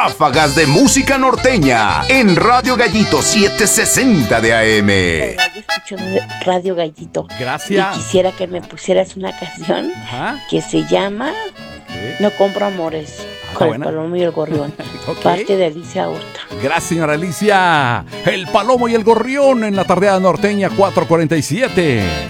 Ráfagas de música norteña en Radio Gallito 760 de AM. Yo escucho Radio Gallito. Gracias. Y quisiera que me pusieras una canción que se llama No compro amores, con el Palomo y el Gorrión. Parte de Alicia Horta. Gracias, señora Alicia. El Palomo y el Gorrión en la tardeada norteña 4:47.